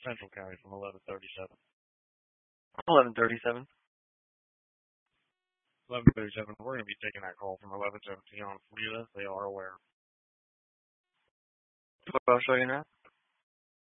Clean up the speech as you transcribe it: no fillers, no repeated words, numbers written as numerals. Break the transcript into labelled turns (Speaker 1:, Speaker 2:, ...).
Speaker 1: Central County from 1137.
Speaker 2: 1137.
Speaker 1: 1137. We're going to be taking that call from 1117 on Florida. They are aware.
Speaker 2: 12 show you now.